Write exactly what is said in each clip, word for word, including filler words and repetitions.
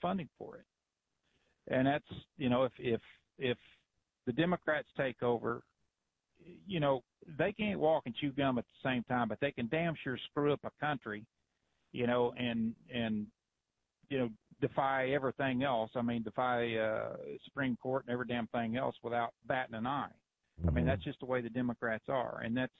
funding for it. And that's, you know, if if if the Democrats take over, you know, they can't walk and chew gum at the same time, but they can damn sure screw up a country, you know, and and you know, defy everything else. I mean, defy uh, Supreme Court and every damn thing else without batting an eye. Mm-hmm. I mean, that's just the way the Democrats are, and that's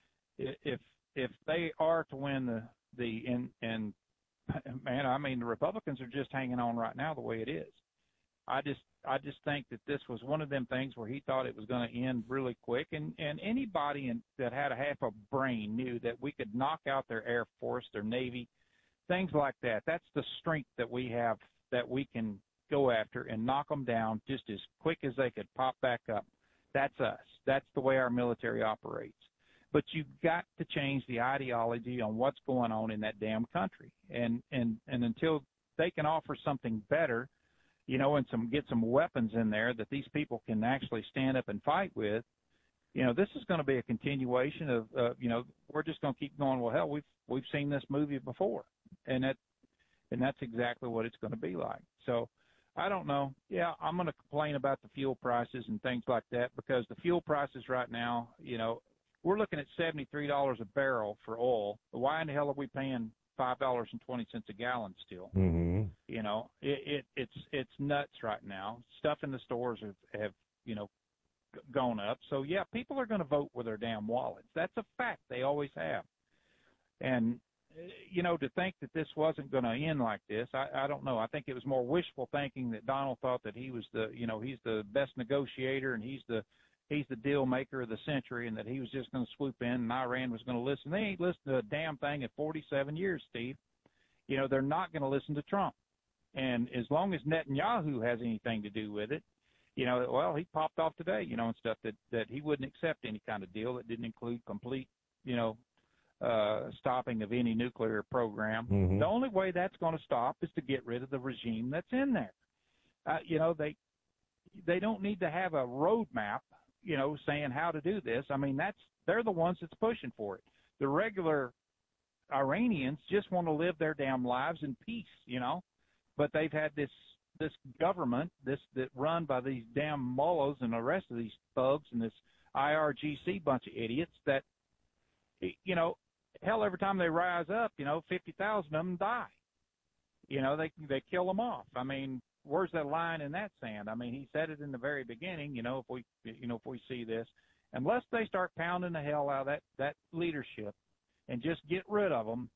if if they are to win the the and and man, I mean, the Republicans are just hanging on right now the way it is. I just I just think that this was one of them things where he thought it was going to end really quick, and and anybody in, that had a half a brain knew that we could knock out their Air Force, their Navy, things like that. That's the strength that we have, that we can go after and knock them down just as quick as they could pop back up. That's us. That's the way our military operates. But you've got to change the ideology on what's going on in that damn country, and and and until they can offer something better, you know, and some get some weapons in there that these people can actually stand up and fight with, you know, this is going to be a continuation of, uh, you know, we're just going to keep going. Well, hell, we've we've seen this movie before, and that and that's exactly what it's going to be like. So, I don't know. Yeah, I'm going to complain about the fuel prices and things like that, because the fuel prices right now, you know, we're looking at seventy-three dollars a barrel for oil. Why in the hell are we paying five dollars and twenty cents a gallon still? Mm-hmm. You know, it, it it's it's nuts right now. Stuff in the stores have, have you know, g- gone up. So yeah, people are going to vote with their damn wallets. That's a fact. They always have. And you know, to think that this wasn't going to end like this, I, I don't know. I think it was more wishful thinking that Donald thought that he was the, you know, he's the best negotiator and he's the he's the deal maker of the century, and that he was just going to swoop in and Iran was going to listen. They ain't listened to a damn thing in forty-seven years, Steve. You know, they're not going to listen to Trump. And as long as Netanyahu has anything to do with it, you know, well, he popped off today, you know, and stuff that, that he wouldn't accept any kind of deal that didn't include complete, you know, uh, stopping of any nuclear program. Mm-hmm. The only way that's going to stop is to get rid of the regime that's in there. Uh, you know, they they don't need to have a roadmap, you know, saying how to do this. I mean, that's they're the ones that's pushing for it. The regular Iranians just want to live their damn lives in peace, you know. But they've had this this government, this that run by these damn mullahs and the rest of these thugs and this I R G C bunch of idiots that, you know, hell, every time they rise up, you know, fifty thousand of them die. You know, they they kill them off. I mean, where's that line in that sand? I mean, he said it in the very beginning. You know, if we you know if we see this, unless they start pounding the hell out of that that leadership and just get rid of them,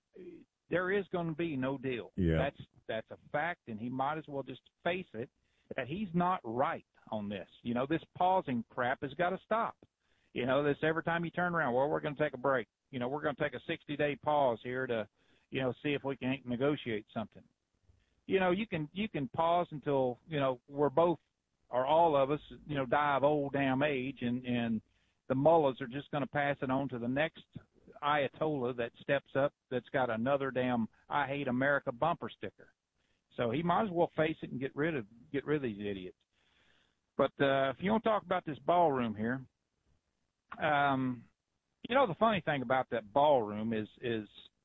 there is going to be no deal. Yeah. That's that's a fact, and he might as well just face it that he's not right on this. You know, this pausing crap has got to stop. You know, this every time you turn around, well, we're going to take a break. You know, we're going to take a sixty-day pause here to, you know, see if we can negotiate something. You know, you can you can pause until, you know, we're both or all of us, you know, die of old damn age, and, and the mullahs are just going to pass it on to the next Ayatollah that steps up that's got another damn I hate America bumper sticker. So he might as well face it and get rid of get rid of these idiots. But uh, if you want to talk about this ballroom here, um, you know, the funny thing about that ballroom is is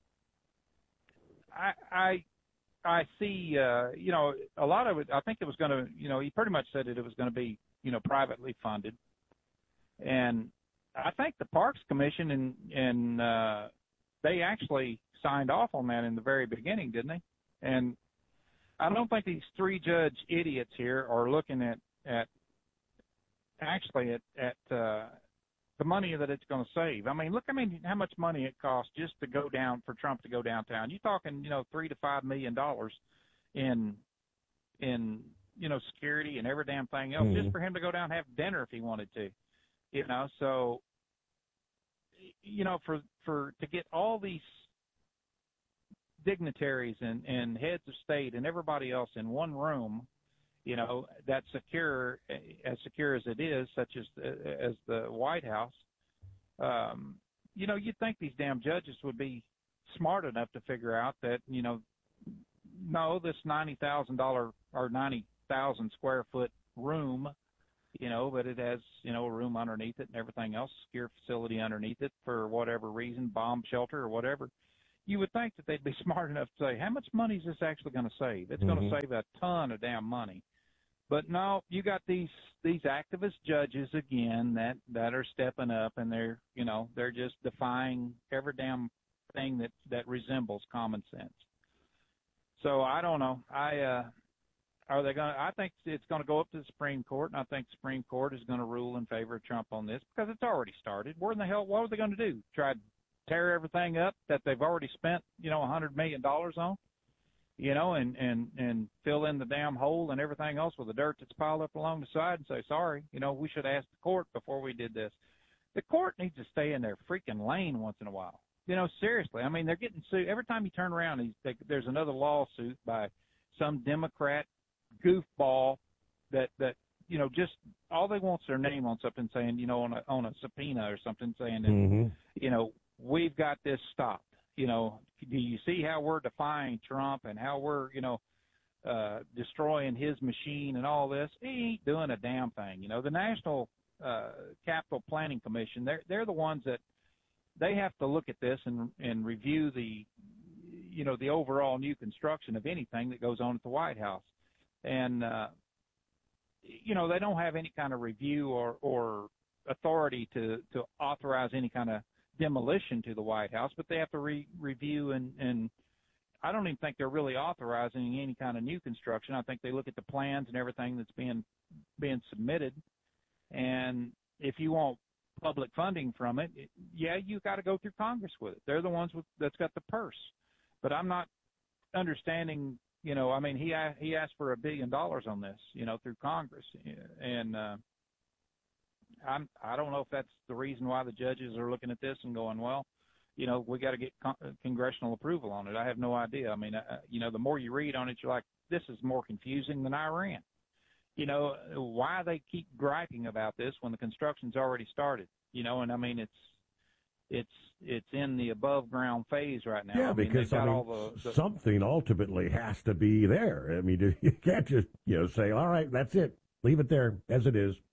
I I I see uh, you know, a lot of it. I think it was going to, you know, he pretty much said that it was going to be, you know, privately funded, and I think the Parks Commission and and uh, they actually signed off on that in the very beginning, didn't they? And I don't think these three judge idiots here are looking at at actually at at uh, the money that it's going to save. I mean, look, I mean, how much money it costs just to go down for Trump to go downtown. You're talking, you know, three to five million dollars in in you know security and every damn thing else, mm-hmm. just for him to go down and have dinner if he wanted to. You know, so, you know, for, for, to get all these dignitaries and, and heads of state and everybody else in one room, you know, that's secure, as secure as it is, such as, as the White House, um, you know, you'd think these damn judges would be smart enough to figure out that, you know, no, this ninety thousand dollars or ninety thousand square foot room, you know, but it has, you know, a room underneath it and everything else, secure facility underneath it for whatever reason, bomb shelter or whatever. you would think that they'd be smart enough to say, how much money is this actually going to save? It's mm-hmm. going to save a ton of damn money. But no, you got these these activist judges again that, that are stepping up, and they're you know they're just defying every damn thing that, that resembles common sense. So I don't know. I uh, are they going? to I think it's going to go up to the Supreme Court, and I think the Supreme Court is going to rule in favor of Trump on this because it's already started. Where in the hell? What are they going to do? Try to tear everything up that they've already spent you know a hundred million dollars on? You know, and, and, and fill in the damn hole and everything else with the dirt that's piled up along the side and say, sorry, you know, we should ask the court before we did this. The court needs to stay in their freaking lane once in a while. You know, seriously. I mean, they're getting sued. Every time you turn around, he's, they, there's another lawsuit by some Democrat goofball that, that, you know, just all they want's their name on something saying, you know, on a, on a subpoena or something saying that, mm-hmm. you know, we've got this stopped. You know, do you see how we're defying Trump and how we're, you know, uh, destroying his machine and all this? He ain't doing a damn thing. You know, the National uh, Capital Planning Commission, they're, they're the ones that they have to look at this and, and review the, you know, the overall new construction of anything that goes on at the White House. And, uh, you know, they don't have any kind of review or, or authority to, to authorize any kind of demolition to the White House, but they have to re- review and, and I don't even think they're really authorizing any kind of new construction. I think they look at the plans and everything that's being being submitted, and if you want public funding from it, it yeah, you got to go through Congress with it. They're the ones with, that's got the purse. But I'm not understanding. You know, I mean, he he asked for a billion dollars on this, you know, through Congress, and uh, I'm, I don't know if that's the reason why the judges are looking at this and going, well, you know, we got to get con- congressional approval on it. I have no idea. I mean, uh, you know, the more you read on it, you're like, this is more confusing than Iran. You know, why they keep griping about this when the construction's already started, you know, and I mean, it's, it's, it's in the above ground phase right now. Yeah, I mean, because got I mean, all the, the, something ultimately has to be there. I mean, you can't just, you know, say, all right, that's it. Leave it there as it is.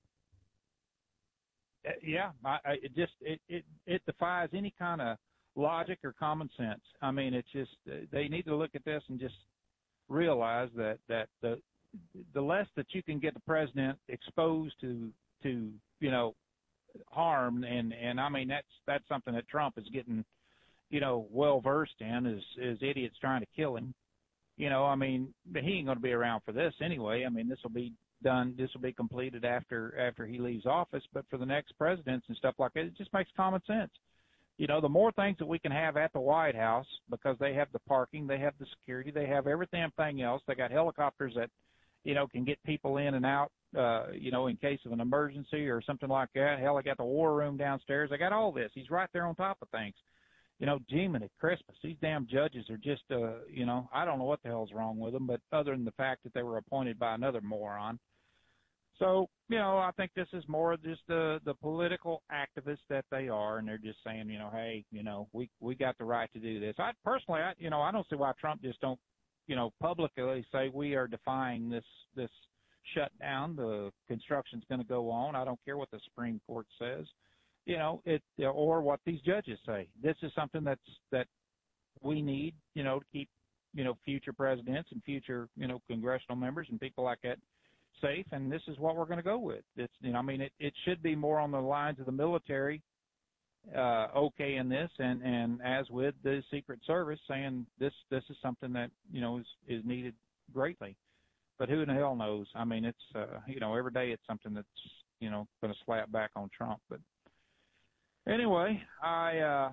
Yeah, I, I, it just it, it it defies any kind of logic or common sense. I mean, it's just they need to look at this and just realize that that the the less that you can get the president exposed to to you know harm, and and I mean that's that's something that Trump is getting you know well versed in, is is idiots trying to kill him. You know, I mean, he ain't going to be around for this anyway. I mean, this will be done. This will be completed after after he leaves office. But for the next presidents and stuff like that, it just makes common sense. You know, the more things that we can have at the White House, because they have the parking, they have the security, they have everything else. They got helicopters that, you know, can get people in and out, uh, you know, in case of an emergency or something like that. Hell, they got the war room downstairs. They got all this. He's right there on top of things. You know, Jiminy Christmas, these damn judges are just, uh, you know, I don't know what the hell's wrong with them, but other than the fact that they were appointed by another moron. So, you know, I think this is more just the the political activists that they are, and they're just saying, you know, hey, you know, we we got the right to do this. I personally, I, you know, I don't see why Trump just don't, you know, publicly say we are defying this this shutdown. The construction's going to go on. I don't care what the Supreme Court says. You know, it or what these judges say. This is something that's that we need, you know, to keep, you know, future presidents and future, you know, congressional members and people like that safe. And this is what we're going to go with. It's, you know, I mean, it, it should be more on the lines of the military, uh, okay in this, and and as with the Secret Service saying this this is something that you know is is needed greatly. But who in the hell knows? I mean, it's uh, you know, every day it's something that's you know going to slap back on Trump, but. Anyway, I uh,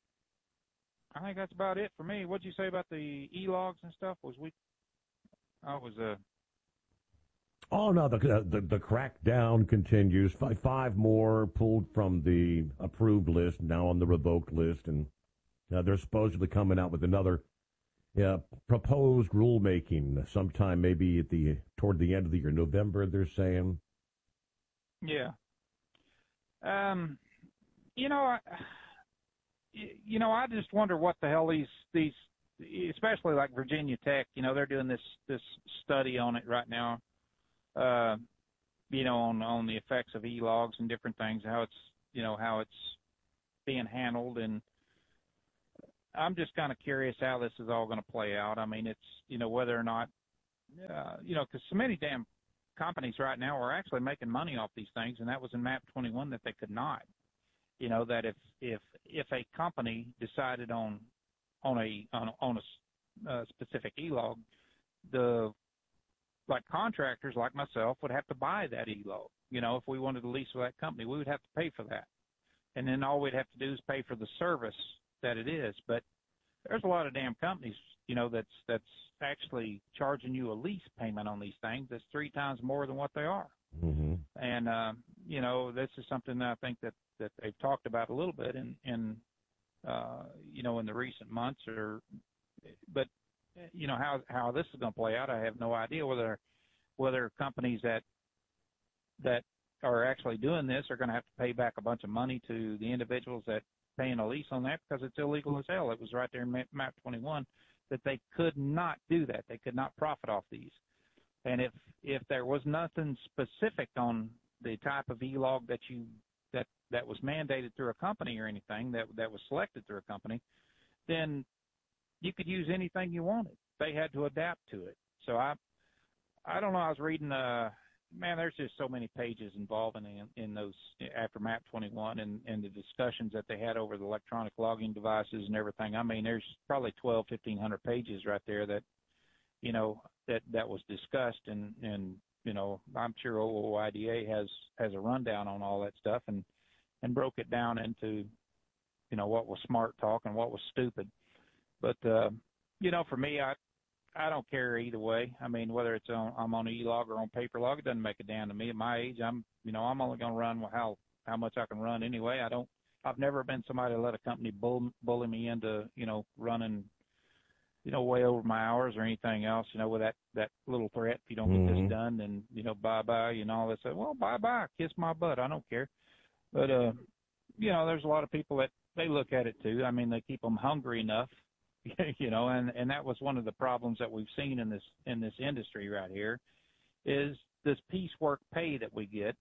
I think that's about it for me. What'd you say about the e-logs and stuff? Was we? I was uh. Oh no, the the, the crackdown continues. Five, five more pulled from the approved list, now on the revoked list, and uh, they're supposedly coming out with another uh, proposed rulemaking sometime, maybe at the toward the end of the year, November. They're saying. Yeah. Um. You know, I, you know, I just wonder what the hell these these, especially like Virginia Tech. You know, they're doing this this study on it right now. Uh, you know, on on the effects of e-logs and different things, how it's you know how it's being handled, and I'm just kind of curious how this is all going to play out. I mean, it's, you know, whether or not, uh, you know, because so many damn companies right now are actually making money off these things, and that was in MAP twenty-one that they could not. You know, that if if if a company decided on on a on, on a uh, specific E-log, the like contractors like myself would have to buy that E-log. You know, if we wanted to lease with that company, we would have to pay for that, and then all we'd have to do is pay for the service that it is. But there's a lot of damn companies, you know, that's that's actually charging you a lease payment on these things that's three times more than what they are. Mm-hmm. And uh, you know, this is something that I think that, that they've talked about a little bit in, in uh, you know, in the recent months. Or, but you know how how this is going to play out, I have no idea. Whether whether companies that that are actually doing this are going to have to pay back a bunch of money to the individuals that paying a lease on that, because it's illegal as hell. It was right there in MAP twenty-one that they could not do that. They could not profit off these. And if if there was nothing specific on the type of E-log that you that that was mandated through a company or anything that that was selected through a company, then you could use anything you wanted. They had to adapt to it. So I I don't know. I was reading uh man, there's just so many pages involving in, in those after MAP twenty-one and, and the discussions that they had over the electronic logging devices and everything. I mean, there's probably twelve, fifteen hundred pages right there that, you know, that, that was discussed. And, and, you know, I'm sure O O I D A has, has a rundown on all that stuff and, and broke it down into, you know, what was smart talk and what was stupid. But, uh, you know, for me, I, I don't care either way. I mean, whether it's on, I'm on E-log or on paper log, it doesn't make a damn to me. At my age, I'm, you know, I'm only going to run how, how much I can run anyway. I don't, I've never been somebody to let a company bull, bully me into, you know, running, you know, way over my hours or anything else, you know, with that, that little threat. If you don't mm-hmm. get this done, then, you know, bye-bye, you know, all that stuff. Well, bye-bye, kiss my butt. I don't care. But, uh, you know, there's a lot of people that they look at it too. I mean, they keep them hungry enough. You know, and, and that was one of the problems that we've seen in this in this industry right here, is this piecework pay that we get.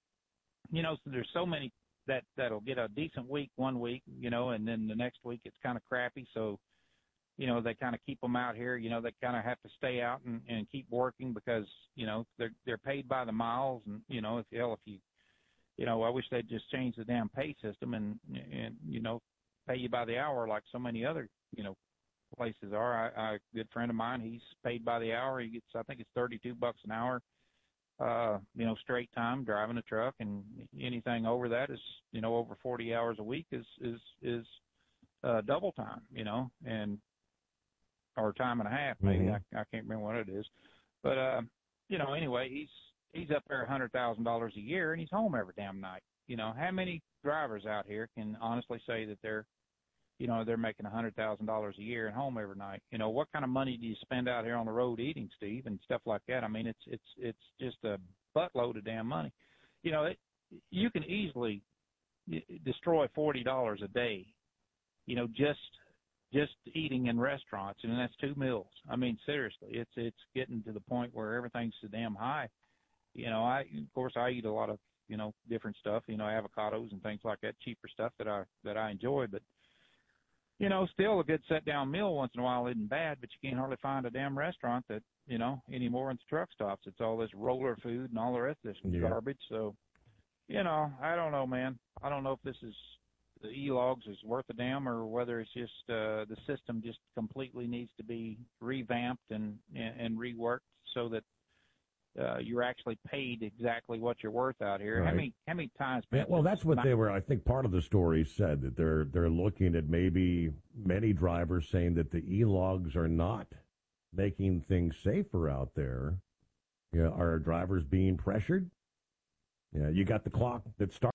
You know, so there's so many that that'll get a decent week one week, you know, and then the next week it's kind of crappy. So, you know, they kind of keep them out here. You know, they kind of have to stay out and, and keep working because, you know, they're they're paid by the miles. And, you know, if hell, if you, you know, I wish they'd just change the damn pay system and and you know, pay you by the hour like so many other, you know, places are. I, I, a good friend of mine, he's paid by the hour. He gets, I think it's thirty-two bucks an hour, uh, you know, straight time driving a truck, and anything over that is, you know, over forty hours a week is, is, is, uh, double time, you know, and, or time and a half, maybe. Mm-hmm. I, I can't remember what it is, but, uh, you know, anyway, he's, he's up there a hundred thousand dollars a year and he's home every damn night. You know, how many drivers out here can honestly say that they're, you know, they're making a hundred thousand dollars a year and home every night? You know, what kind of money do you spend out here on the road eating, Steve, and stuff like that? I mean, it's it's it's just a buttload of damn money. You know, it, you can easily destroy forty dollars a day. You know, just just eating in restaurants, and that's two meals. I mean, seriously, it's it's getting to the point where everything's so damn high. You know, I of course I eat a lot of, you know, different stuff. You know, avocados and things like that, cheaper stuff that I that I enjoy, but. You know, still a good set-down meal once in a while isn't bad, but you can't hardly find a damn restaurant that, you know, anymore in the truck stops. It's all this roller food and all the rest of this yeah. garbage. So, you know, I don't know, man. I don't know if this is the E-logs is worth a damn or whether it's just uh, the system just completely needs to be revamped and, and, and reworked so that Uh, you're actually paid exactly what you're worth out here. Right. How many how many times? Yeah, well, that's what they were. I think part of the story said that they're they're looking at maybe many drivers saying that the E-logs are not making things safer out there. Yeah, you know, are drivers being pressured? Yeah, you got the clock that starts.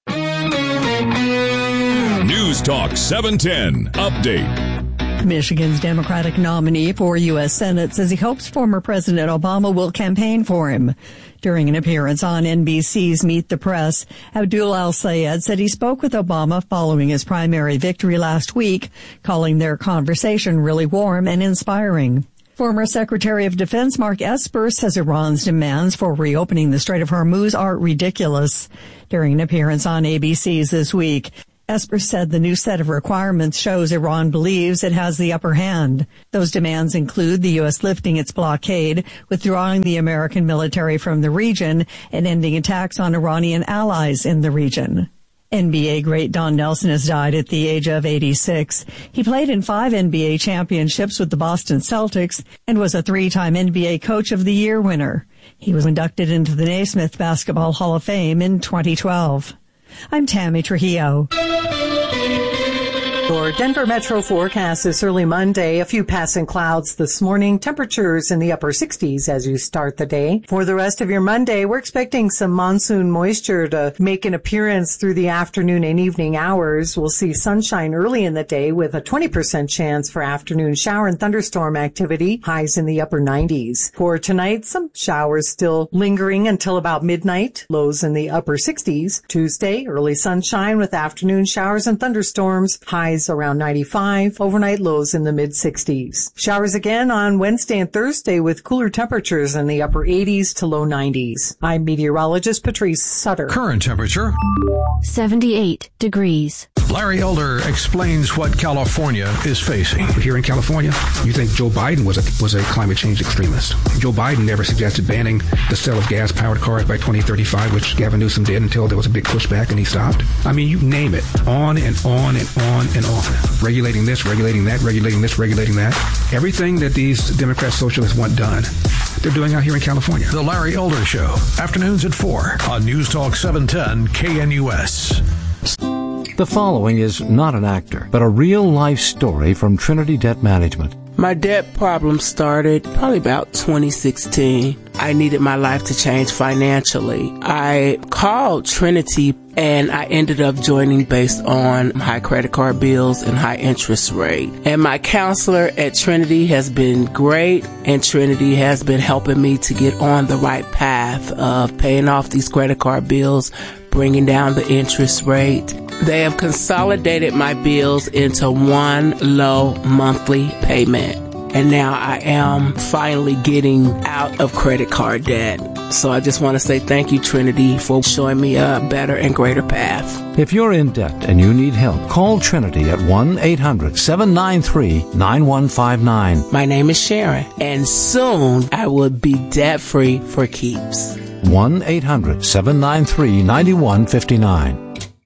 News Talk seven ten update. Michigan's Democratic nominee for U S Senate says he hopes former President Obama will campaign for him. During an appearance on N B C's Meet the Press, Abdul Al-Sayed said he spoke with Obama following his primary victory last week, calling their conversation really warm and inspiring. Former Secretary of Defense Mark Esper says Iran's demands for reopening the Strait of Hormuz are ridiculous. During an appearance on A B C's This Week, Esper said the new set of requirements shows Iran believes it has the upper hand. Those demands include the U S lifting its blockade, withdrawing the American military from the region, and ending attacks on Iranian allies in the region. N B A great Don Nelson has died at the age of eighty-six. He played in five N B A championships with the Boston Celtics and was a three-time N B A Coach of the Year winner. He was inducted into the Naismith Basketball Hall of Fame in twenty twelve. I'm Tammy Trujillo. Your Denver Metro forecast this early Monday. A few passing clouds this morning. Temperatures in the upper sixties as you start the day. For the rest of your Monday, we're expecting some monsoon moisture to make an appearance through the afternoon and evening hours. We'll see sunshine early in the day with a twenty percent chance for afternoon shower and thunderstorm activity. Highs in the upper nineties. For tonight, some showers still lingering until about midnight. Lows in the upper sixties. Tuesday, early sunshine with afternoon showers and thunderstorms. Highs around ninety-five, overnight lows in the mid-sixties. Showers again on Wednesday and Thursday with cooler temperatures in the upper eighties to low nineties. I'm meteorologist Patrice Sutter. Current temperature seventy-eight degrees. Larry Elder explains what California is facing. Here in California, you think Joe Biden was a, was a climate change extremist. Joe Biden never suggested banning the sale of gas-powered cars by twenty thirty-five, which Gavin Newsom did until there was a big pushback and he stopped. I mean, you name it. On and on and on and on. Regulating this, regulating that, regulating this, regulating that. Everything that these Democrat socialists want done, they're doing out here in California. The Larry Elder Show, afternoons at four on News Talk seven ten K N U S. The following is not an actor, but a real-life story from Trinity Debt Management. My debt problem started probably about twenty sixteen. I needed my life to change financially. I called Trinity and I ended up joining based on high credit card bills and high interest rate. And my counselor at Trinity has been great, and Trinity has been helping me to get on the right path of paying off these credit card bills, bringing down the interest rate. They have consolidated my bills into one low monthly payment. And now I am finally getting out of credit card debt. So I just want to say thank you, Trinity, for showing me a better and greater path. If you're in debt and you need help, call Trinity at one eight hundred seven nine three nine one five nine. My name is Sharon, and soon I will be debt-free for keeps. one eight hundred seven nine three nine one five nine.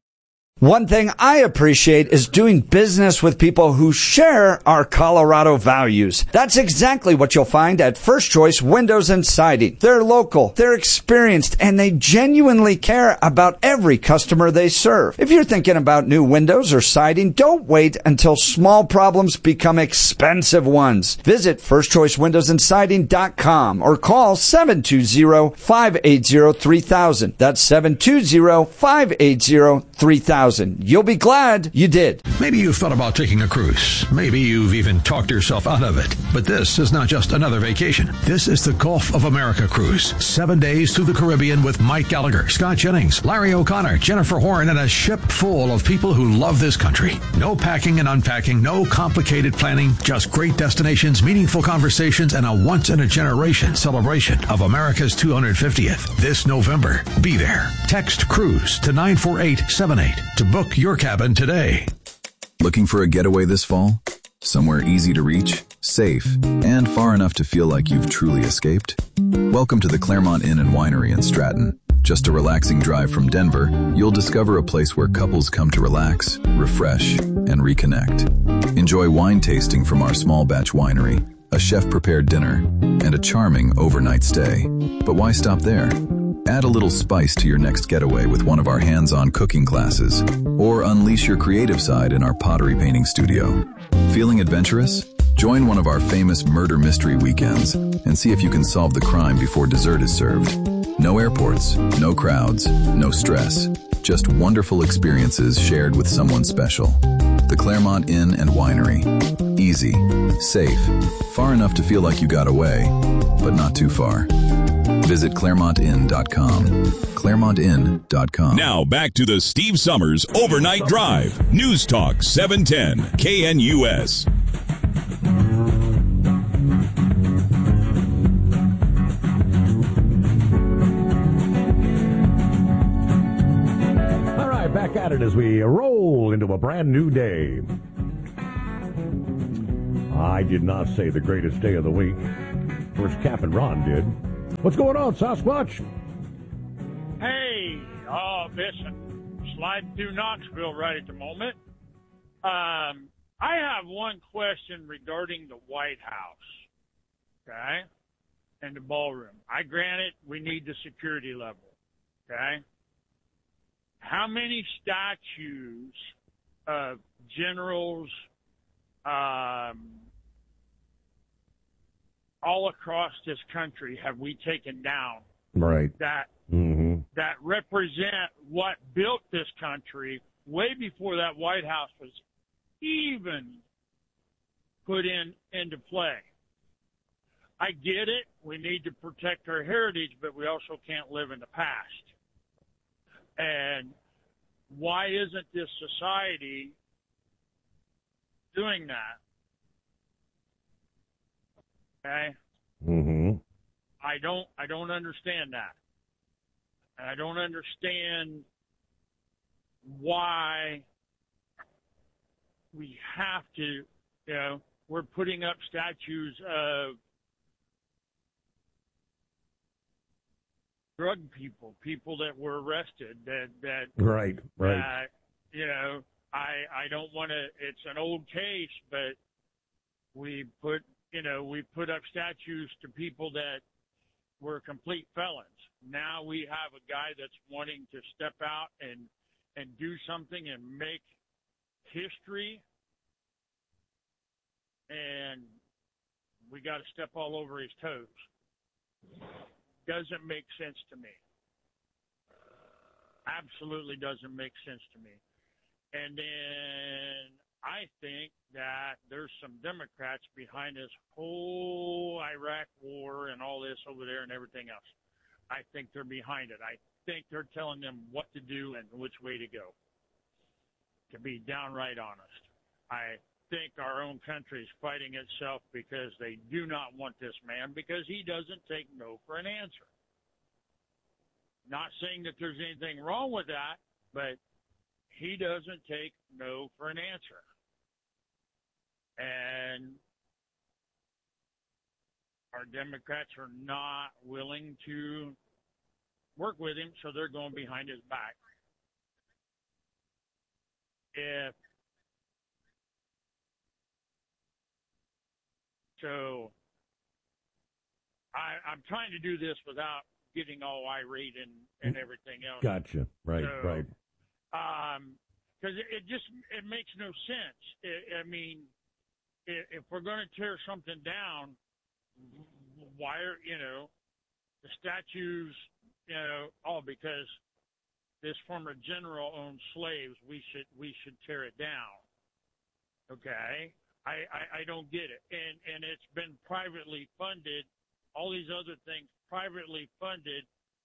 One thing I appreciate is doing business with people who share our Colorado values. That's exactly what you'll find at First Choice Windows and Siding. They're local, they're experienced, and they genuinely care about every customer they serve. If you're thinking about new windows or siding, don't wait until small problems become expensive ones. Visit first choice windows and siding dot com or call seven two zero five eight zero three thousand. That's seven two zero five eight zero three thousand. You'll be glad you did. Maybe you've thought about taking a cruise. Maybe you've even talked yourself out of it. But this is not just another vacation. This is the Gulf of America cruise. Seven days through the Caribbean with Mike Gallagher, Scott Jennings, Larry O'Connor, Jennifer Horn, and a ship full of people who love this country. No packing and unpacking, no complicated planning, just great destinations, meaningful conversations, and a once-in-a-generation celebration of America's two hundred fiftieth. This November. Be there. Text CRUISE to nine four eight seven eight to book your cabin today. Looking for a getaway this fall? Somewhere easy to reach, safe, and far enough to feel like you've truly escaped? Welcome to the Claremont Inn and Winery in Stratton. Just a relaxing drive from Denver, you'll discover a place where couples come to relax, refresh, and reconnect. Enjoy wine tasting from our small batch winery, a chef-prepared dinner, and a charming overnight stay. But why stop there? Add a little spice to your next getaway with one of our hands-on cooking classes, or unleash your creative side in our pottery painting studio. Feeling adventurous? Join one of our famous murder mystery weekends and see if you can solve the crime before dessert is served. No airports, no crowds, no stress, just wonderful experiences shared with someone special. The Claremont Inn and Winery. Easy, safe, far enough to feel like you got away, but not too far. Visit Claremont Inn dot com. Claremont Inn dot com. Now back to the Steve Summers Overnight Drive. News Talk seven ten K N U S. Back at at it as we roll into a brand new day. I did not say the greatest day of the week. Of course, Captain Ron did. What's going on, Sasquatch? Hey, oh, listen, sliding through Knoxville right at the moment. Um, I have one question regarding the White House, okay, and the ballroom. I grant it, we need the security level, okay? How many statues of generals um, all across this country have we taken down? Right. That mm-hmm. that represent what built this country way before that White House was even put in into play. I get it. We need to protect our heritage, but we also can't live in the past. And why isn't this society doing that? Okay? Mm-hmm. I don't I don't understand that. And I don't understand why we have to, you know, we're putting up statues of drug people, people that were arrested, that, that, right, right. that, you know, I, I don't want to, it's an old case, but we put, you know, we put up statues to people that were complete felons. Now we have a guy that's wanting to step out and, and do something and make history, and we got to step all over his toes. Doesn't make sense to me. Absolutely doesn't make sense to me. And then I think that there's some Democrats behind this whole Iraq war and all this over there and everything else. I think they're behind it. I think they're telling them what to do and which way to go, to be downright honest. I think our own country is fighting itself because they do not want this man, because he doesn't take no for an answer. Not saying that there's anything wrong with that, but he doesn't take no for an answer. And our Democrats are not willing to work with him, so they're going behind his back. If so, I, I'm trying to do this without getting all irate and, and everything else. Gotcha. Right, so, right. Um, because it, it just it makes no sense. It, I mean, if, if we're going to tear something down, why are you know the statues? You know, oh, because this former general owned slaves, we should we should tear it down. Okay, I, I, I don't get it, and and it's been privately funded. All these other things privately funded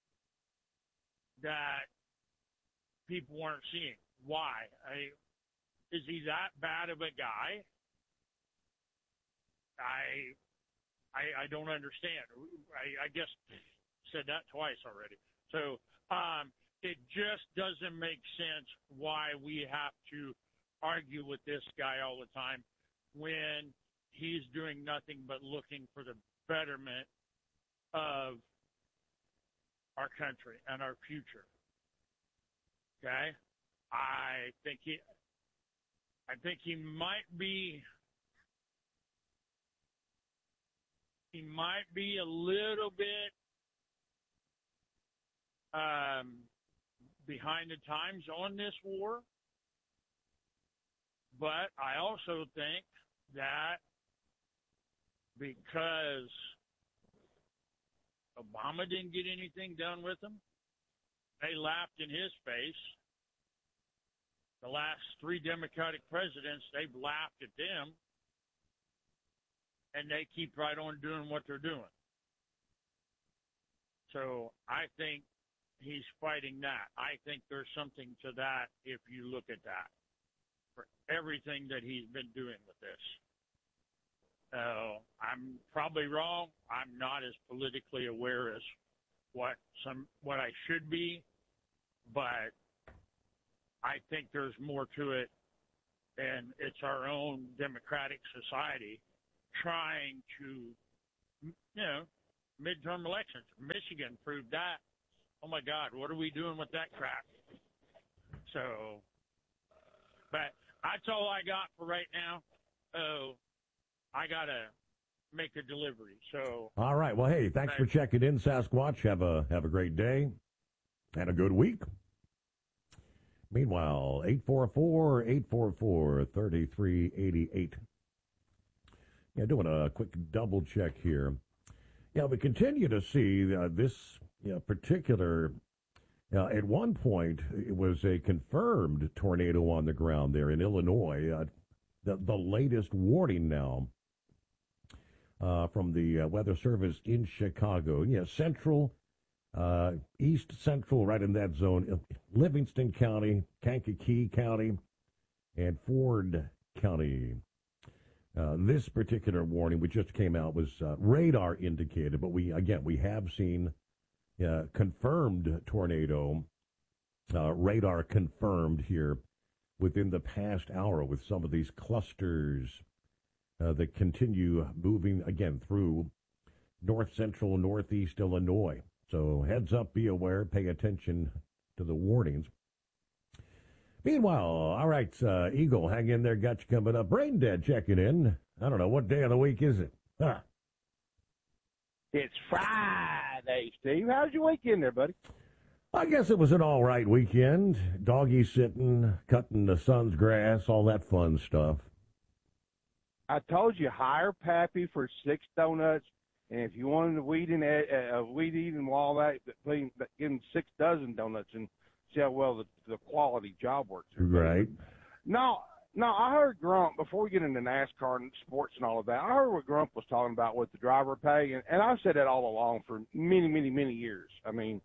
that people weren't seeing. Why? I, is he that bad of a guy? I I, I don't understand. I, I guess said that twice already. So um, it just doesn't make sense why we have to argue with this guy all the time when he's doing nothing but looking for the betterment of our country and our future. Okay? I think he I think he might be he might be a little bit um, behind the times on this war, but I also think that because Obama didn't get anything done with him, they laughed in his face. The last three Democratic presidents, they've laughed at them, and they keep right on doing what they're doing. So I think he's fighting that. I think there's something to that if you look at that, for everything that he's been doing with this. Uh, I'm probably wrong. I'm not as politically aware as what some what I should be, but I think there's more to it, and it's our own democratic society trying to, you know, midterm elections. Michigan proved that. Oh, my God, what are we doing with that crap? So, but that's all I got for right now. Oh, I got to make a delivery. So. All right. Well, hey, thanks for checking in, Sasquatch. Have a have a great day and a good week. Meanwhile, eight four four, eight four four, three three eight eight. Yeah, doing a quick double check here. Yeah, we continue to see uh, this you know, particular, uh, at one point, it was a confirmed tornado on the ground there in Illinois. Uh, the, the latest warning now uh, from the uh, Weather Service in Chicago. Yeah, central, uh, east central, right in that zone, Livingston County, Kankakee County, and Ford County. Uh, this particular warning, which just came out, was uh, radar indicated, but we again we have seen uh, confirmed tornado, uh, radar confirmed here within the past hour with some of these clusters uh, that continue moving again through north central, northeast Illinois. So heads up, be aware, pay attention to the warnings. Meanwhile, all right, uh, Eagle, hang in there, got you coming up. Brain Dead checking in. I don't know, what day of the week is it? Huh. It's Friday, Steve. How's your weekend there, buddy? I guess it was an all right weekend. Doggy sitting, cutting the son's grass, all that fun stuff. I told you, hire Pappy for six donuts, and if you wanted to weed in, uh, weed eat and all that, please give him six dozen donuts and see how well the, the quality job works. Right. No, no, I heard Grump, before we get into NASCAR and sports and all of that, I heard what Grump was talking about with the driver pay, and, and I've said that all along for many, many, many years. I mean,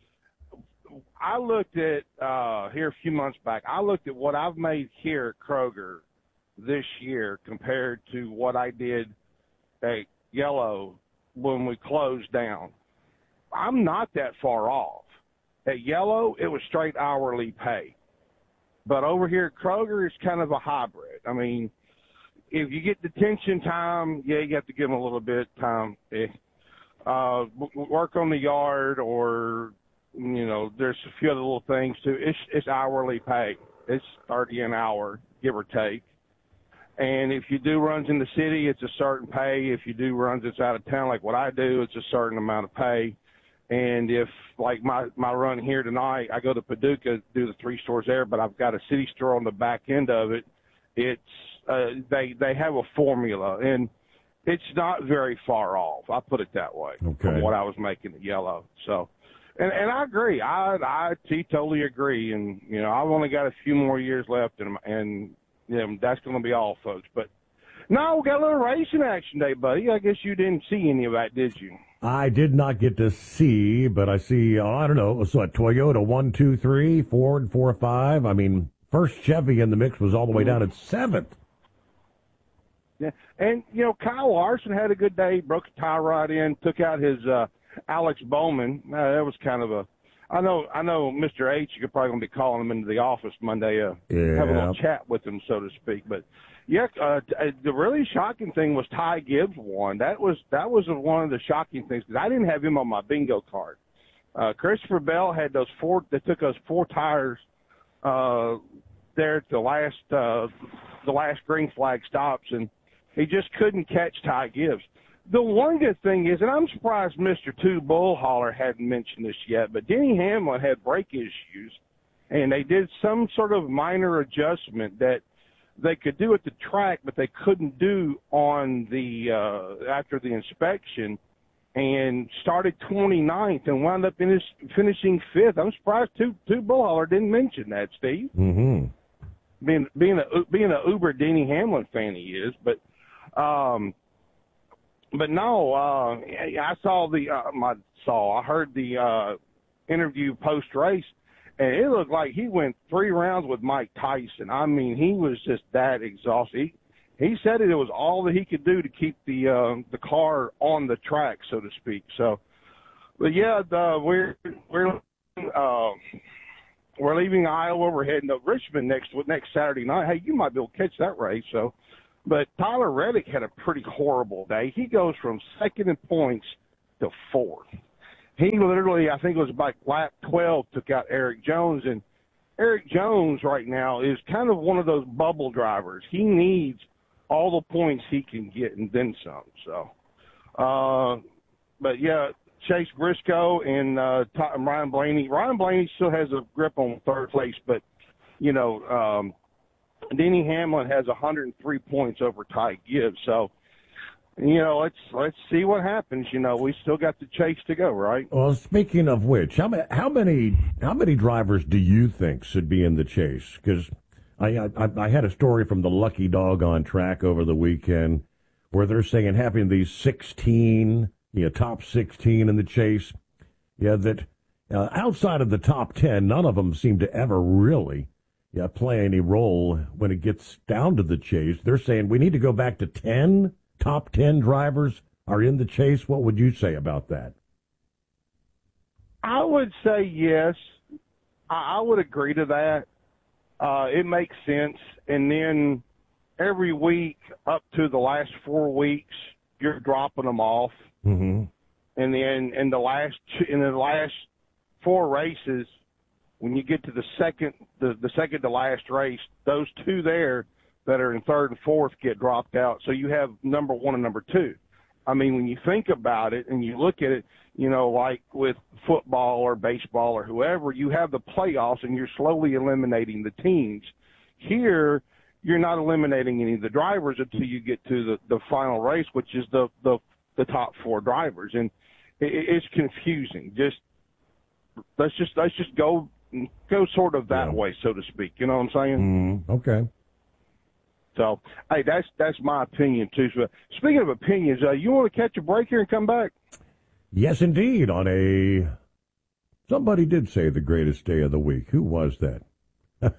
I looked at, uh, here a few months back, I looked at what I've made here at Kroger this year compared to what I did at Yellow when we closed down. I'm not that far off. At Yellow, it was straight hourly pay. But over here at Kroger, it's kind of a hybrid. I mean, if you get detention time, yeah, you have to give them a little bit of time. Uh, work on the yard or, you know, there's a few other little things too. It's, it's hourly pay. It's thirty an hour, give or take. And if you do runs in the city, it's a certain pay. If you do runs that's out of town, like what I do, it's a certain amount of pay. And if, like my, my run here tonight, I go to Paducah, do the three stores there, but I've got a city store on the back end of it. It's, uh, they, they have a formula, and it's not very far off. I put it that way okay. from what I was making at Yellow. So, and, and I agree. I, I totally agree. And, you know, I've only got a few more years left, and, and you know, that's going to be all, folks. But, no, we got a little racing action day, buddy. I guess you didn't see any of that, did you? I did not get to see, but I see, oh, I don't know, so what, Toyota one, two, three, Ford four, five. I mean, first Chevy in the mix was all the way down at seventh. Yeah, and, you know, Kyle Larson had a good day, broke a tie right in, took out his uh, Alex Bowman. Uh, that was kind of a, I know, I know Mister H, you're probably going to be calling him into the office Monday, uh, yeah. have a little chat with him, so to speak, but. Yeah, uh, the really shocking thing was Ty Gibbs won. That was that was one of the shocking things because I didn't have him on my bingo card. Uh, Christopher Bell had those four. They took us four tires uh, there at the last uh, the last green flag stops, and he just couldn't catch Ty Gibbs. The one good thing is, and I'm surprised Mister Two Bullholler hadn't mentioned this yet, but Denny Hamlin had brake issues, and they did some sort of minor adjustment that they could do at the track, but they couldn't do on the uh, after the inspection, and started twenty-ninth and wound up in his finishing fifth. I'm surprised two two Bullholler didn't mention that, Steve. Mm-hmm. Being being a being a uber Denny Hamlin fan he is, but um, but no, uh, I saw the uh, my saw I heard the uh, interview post race. And it looked like he went three rounds with Mike Tyson. I mean, he was just that exhausted. He, he said it was all that he could do to keep the uh, the car on the track, so to speak. So, but yeah, the, we're we're uh, we're leaving Iowa. We're heading to Richmond next next Saturday night. Hey, you might be able to catch that race. So, but Tyler Reddick had a pretty horrible day. He goes from second in points to fourth. He literally, I think it was about lap twelve, took out Eric Jones. And Eric Jones right now is kind of one of those bubble drivers. He needs all the points he can get and then some. So, uh, but yeah, Chase Briscoe and uh, Ryan Blaney. Ryan Blaney still has a grip on third place, but, you know, um, Denny Hamlin has one hundred three points over Ty Gibbs. So, you know, let's let's see what happens. You know, we still got the chase to go, right? Well, speaking of which, how many how many how many drivers do you think should be in the chase? Because I, I I had a story from the Lucky Dog on Track over the weekend where they're saying having these sixteen, you know, top sixteen in the chase, yeah, that uh, outside of the top ten, none of them seem to ever really yeah play any role when it gets down to the chase. They're saying we need to go back to ten. Top ten drivers are in the chase. What would you say about that? I would say yes. I, I would agree to that. Uh, it makes sense. And then every week up to the last four weeks, you're dropping them off. Mm-hmm. And then in the last in the last four races, when you get to the second the, the second to last race, those two there that are in third and fourth get dropped out. So you have number one and number two. I mean, when you think about it and you look at it, you know, like with football or baseball or whoever, you have the playoffs and you're slowly eliminating the teams. Here, you're not eliminating any of the drivers until you get to the, the final race, which is the, the, the top four drivers. And it, it's confusing. Just, let's just, let's just go, go sort of that yeah. way, so to speak. You know what I'm saying? Mm, okay. So, hey, that's that's my opinion, too. So, speaking of opinions, uh, you want to catch a break here and come back? Yes, indeed. On a, somebody did say the greatest day of the week. Who was that?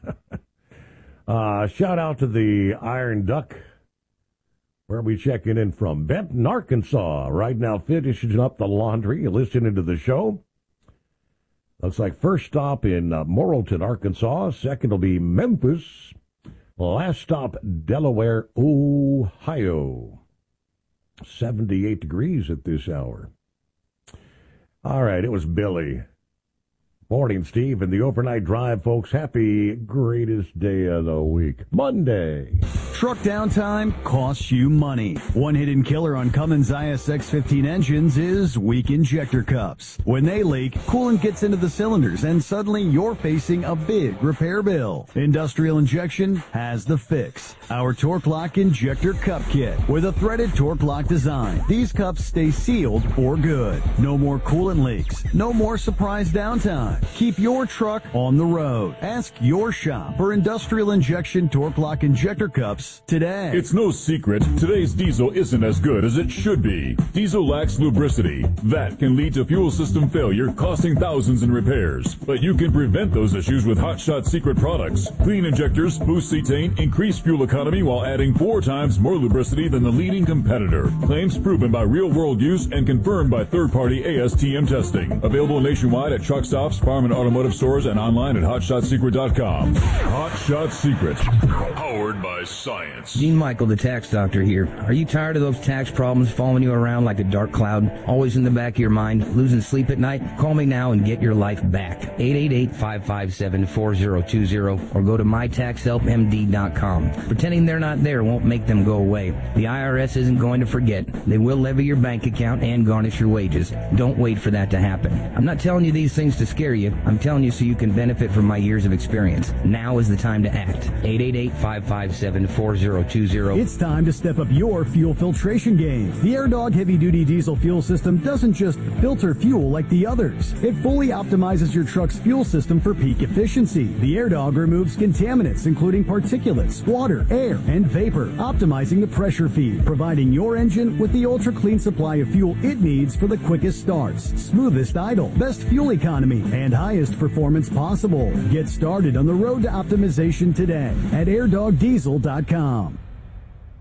uh, shout out to the Iron Duck. Where are we checking in from? Benton, Arkansas. Right now, finishing up the laundry, listening to the show. Looks like first stop in uh, Morrilton, Arkansas. Second will be Memphis. Last stop, Delaware, Ohio. seventy-eight degrees at this hour. All right, it was Billy. Morning, Steve, and the overnight drive, folks. Happy greatest day of the week, Monday. Truck downtime costs you money. One hidden killer on Cummins I S X fifteen engines is weak injector cups. When they leak, coolant gets into the cylinders, and suddenly you're facing a big repair bill. Industrial Injection has the fix. Our Torque Lock Injector Cup Kit with a threaded Torque Lock design. These cups stay sealed for good. No more coolant leaks. No more surprise downtime. Keep your truck on the road. Ask your shop for Industrial Injection Torque Lock Injector Cups today. It's no secret, today's diesel isn't as good as it should be. Diesel lacks lubricity. That can lead to fuel system failure, costing thousands in repairs. But you can prevent those issues with Hot Shot Secret products. Clean injectors, boost cetane, increase fuel economy while adding four times more lubricity than the leading competitor. Claims proven by real-world use and confirmed by third-party A S T M testing. Available nationwide at truck stops, farm and automotive stores, and online at hot shot secret dot com. Hot Shot Secret, powered by science. Gene Michael, the tax doctor here. Are you tired of those tax problems following you around like a dark cloud, always in the back of your mind, losing sleep at night? Call me now and get your life back. eight eight eight, five five seven, four zero two zero or go to my tax help m d dot com. Pretending they're not there won't make them go away. The I R S isn't going to forget. They will levy your bank account and garnish your wages. Don't wait for that to happen. I'm not telling you these things to scare you. I'm telling you so you can benefit from my years of experience. Now is the time to act. eight eight eight, five five seven, four zero two zero. It's time to step up your fuel filtration game. The AirDog heavy-duty diesel fuel system doesn't just filter fuel like the others. It fully optimizes your truck's fuel system for peak efficiency. The AirDog removes contaminants, including particulates, water, air, and vapor, optimizing the pressure feed, providing your engine with the ultra-clean supply of fuel it needs for the quickest starts, smoothest idle, best fuel economy, and highest performance possible. Get started on the road to optimization today at air dog diesel dot com.